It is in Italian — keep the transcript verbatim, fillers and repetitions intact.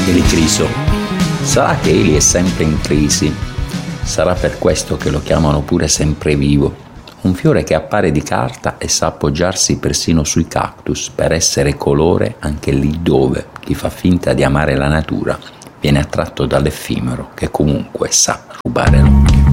Dell'Icriso. Sarà che egli è sempre in crisi. Sarà per questo che lo chiamano pure semprevivo. Un fiore che appare di carta e sa appoggiarsi persino sui cactus per essere colore anche lì dove chi fa finta di amare la natura viene attratto dall'effimero che comunque sa rubare l'occhio.